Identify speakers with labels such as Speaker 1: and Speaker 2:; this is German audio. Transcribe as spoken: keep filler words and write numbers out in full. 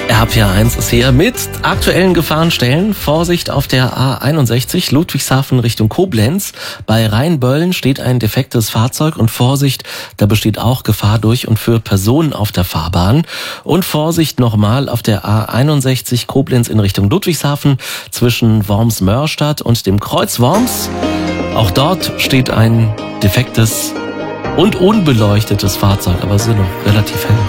Speaker 1: R P R eins ist hier mit aktuellen Gefahrenstellen. Vorsicht auf der A einundsechzig, Ludwigshafen Richtung Koblenz. Bei Rheinböllen steht ein defektes Fahrzeug und Vorsicht, da besteht auch Gefahr durch und für Personen auf der Fahrbahn. Und Vorsicht nochmal auf der A einundsechzig, Koblenz in Richtung Ludwigshafen zwischen Worms-Mörstadt und dem Kreuz Worms. Auch dort steht ein defektes und unbeleuchtetes Fahrzeug, aber es ist noch relativ hell.